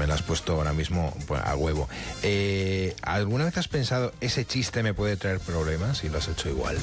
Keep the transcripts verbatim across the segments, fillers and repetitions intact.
me lo has puesto ahora mismo pues, a huevo. Eh, ¿Alguna vez has pensado, ese chiste me puede traer problemas y lo has hecho igual?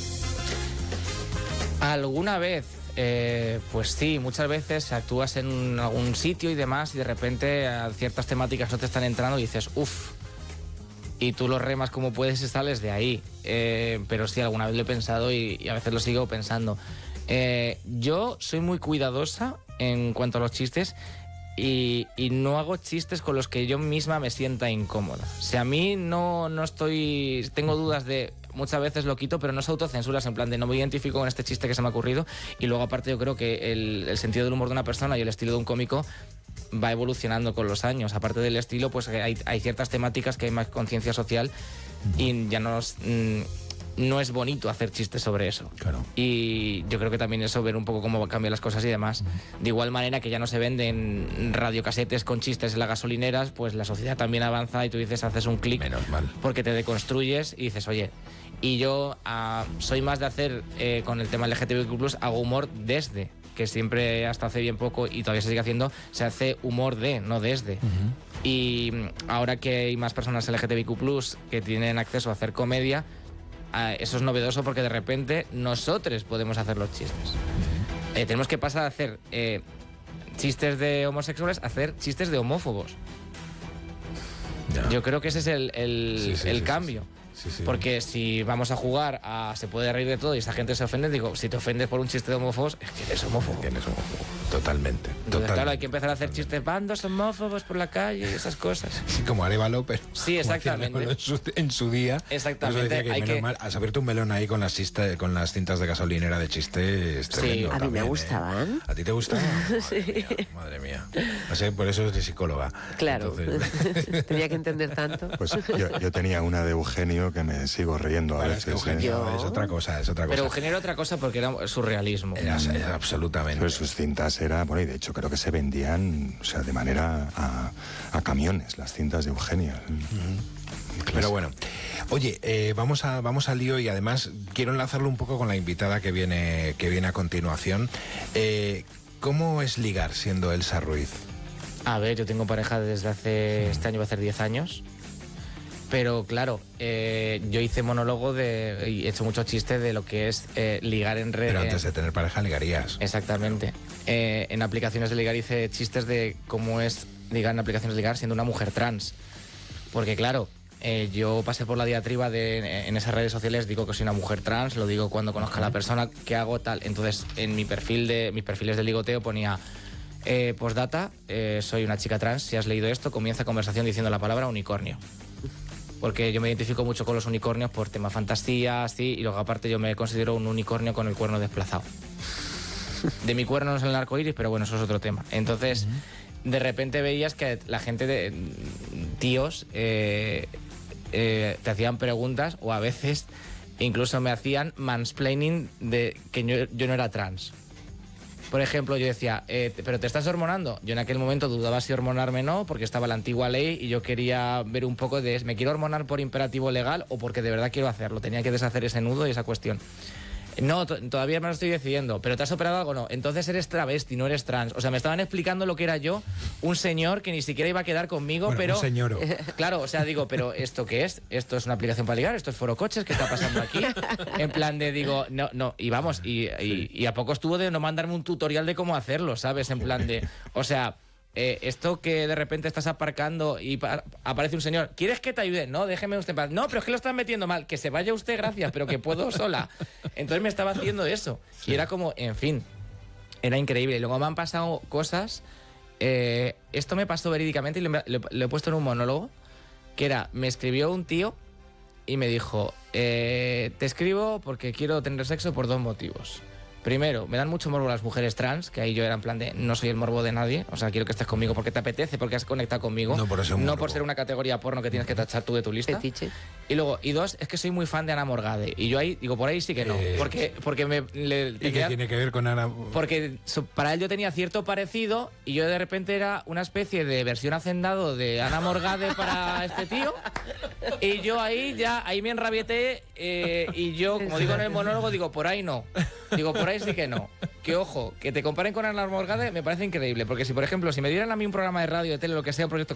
¿Alguna vez? Eh, pues sí, muchas veces actúas en algún sitio y demás y de repente a ciertas temáticas no te están entrando y dices, uff, y tú lo remas como puedes y sales de ahí. Eh, pero sí, alguna vez lo he pensado y, y a veces lo sigo pensando. Eh, yo soy muy cuidadosa en cuanto a los chistes y, y no hago chistes con los que yo misma me sienta incómoda. O sea, a mí no, no estoy... Tengo dudas de... Muchas veces lo quito, pero no se autocensuras, en plan de no me identifico con este chiste que se me ha ocurrido. Y luego aparte yo creo que el, el sentido del humor de una persona y el estilo de un cómico va evolucionando con los años. Aparte del estilo, pues hay, hay ciertas temáticas que hay más conciencia social y ya no es, mm, no es bonito hacer chistes sobre eso. Claro. Y yo creo que también eso, ver un poco cómo cambian las cosas y demás. De igual manera que ya no se venden radiocasetes con chistes en las gasolineras, pues la sociedad también avanza y tú dices, haces un clic. Menos mal. Porque te deconstruyes y dices, oye... Y yo uh, soy más de hacer, eh, con el tema L G T B Q plus, hago humor desde, que siempre hasta hace bien poco y todavía se sigue haciendo, se hace humor de, no desde. Uh-huh. Y ahora que hay más personas L G T B Q plus que tienen acceso a hacer comedia, uh, eso es novedoso porque de repente nosotros podemos hacer los chistes. Uh-huh. Eh, tenemos que pasar a hacer eh, chistes de homosexuales a hacer chistes de homófobos. Ya. Yo creo que ese es el, el, sí, sí, el sí, cambio. Sí, sí. Sí, sí. Porque si vamos a jugar a se puede reír de todo y esa gente se ofende, digo, si te ofendes por un chiste de homófobos, es que eres homófobo. Es que eres homófobo. Totalmente. Entonces, totalmente. Claro, hay que empezar a hacer chistes, bandos homófobos por la calle y esas cosas. Sí, como Arévalo, pero... Sí, exactamente. En su, en su día. Exactamente. Que hay que... mal, has abierto un melón ahí con las, cista, con las cintas de gasolinera de chistes. Sí, tremendo, a mí también, me gustaban. ¿Eh? ¿A ti te gustaban? Madre sí. Mía, madre mía. No sé, por eso es de psicóloga. Claro. Entonces... Tenía que entender tanto. Pues yo, yo tenía una de Eugenio que me sigo riendo a bueno, veces. Es Eugenio ¿eh? es otra cosa, es otra cosa. Pero Eugenio era otra cosa porque era surrealismo. Era, era absolutamente. Pero sus cintas era, bueno, y de hecho creo que se vendían, o sea, de manera a, a camiones, las cintas de Eugenio. Uh-huh. Pero bueno, oye, eh, vamos a vamos al lío y además quiero enlazarlo un poco con la invitada que viene que viene a continuación. Eh, ¿Cómo es ligar siendo Elsa Ruiz? A ver, yo tengo pareja desde hace, este año va a ser diez años. Pero claro, eh, yo hice monólogo de, y he hecho muchos chistes de lo que es eh, ligar en redes. Pero antes de tener pareja ligarías. Exactamente. Eh, en aplicaciones de ligar hice chistes de cómo es ligar en aplicaciones de ligar siendo una mujer trans. Porque claro, eh, yo pasé por la diatriba de en esas redes sociales, digo que soy una mujer trans, lo digo cuando conozca a la persona que hago tal. Entonces en mi perfil de mis perfiles de ligoteo ponía eh, postdata, eh, soy una chica trans, si has leído esto, comienza conversación diciendo la palabra unicornio. Porque yo me identifico mucho con los unicornios por tema fantasía, así, y luego aparte yo me considero un unicornio con el cuerno desplazado. De mi cuerno no es el arcoíris, pero bueno, eso es otro tema. Entonces, uh-huh. de repente veías que la gente de tíos eh, eh, te hacían preguntas o a veces incluso me hacían mansplaining de que yo, yo no era trans. Por ejemplo, yo decía, eh, ¿pero te estás hormonando? Yo en aquel momento dudaba si hormonarme o no, porque estaba la antigua ley y yo quería ver un poco de, ¿me quiero hormonar por imperativo legal o porque de verdad quiero hacerlo? Tenía que deshacer ese nudo y esa cuestión. No, t- todavía me lo estoy decidiendo, ¿pero te has operado algo? No. Entonces eres travesti, no eres trans. O sea, me estaban explicando lo que era yo, un señor que ni siquiera iba a quedar conmigo, bueno, pero... un señor. Claro, o sea, digo, ¿pero esto qué es? ¿Esto es una aplicación para ligar? ¿Esto es Foro Coches? ¿Qué está pasando aquí? En plan de, digo, no, no, y vamos, y, y, y a poco estuvo de no mandarme un tutorial de cómo hacerlo, ¿sabes? En plan de, o sea... Eh, esto que de repente estás aparcando y pa- aparece un señor, ¿quieres que te ayude? No, déjeme usted en paz. No, pero es que lo están metiendo mal. Que se vaya usted, gracias, pero que puedo sola. Entonces me estaba haciendo eso. Sí. Y era como, en fin, era increíble. Y luego me han pasado cosas. Eh, esto me pasó verídicamente y lo, lo, lo he puesto en un monólogo, que era, me escribió un tío y me dijo, eh, te escribo porque quiero tener sexo por dos motivos. Primero, me dan mucho morbo las mujeres trans, que ahí yo era en plan de no soy el morbo de nadie, o sea, quiero que estés conmigo porque te apetece, porque has conectado conmigo, no por, no por ser una categoría porno que tienes que tachar tú de tu lista. Fetiche. Y luego, y dos, es que soy muy fan de Ana Morgade, y yo ahí, digo, por ahí sí que no, eh, porque, porque me... Le, ¿Y qué queda, tiene que ver con Ana? Porque para él yo tenía cierto parecido, y yo de repente era una especie de versión hacendado de Ana Morgade para este tío, y yo ahí ya, ahí me enrabieté, eh, y yo, como digo en el monólogo, digo, por ahí no, digo, por ahí sí que no. Que ojo, que te comparen con Ana Morgade me parece increíble, porque si por ejemplo, si me dieran a mí un programa de radio, de tele, lo que sea, un proyecto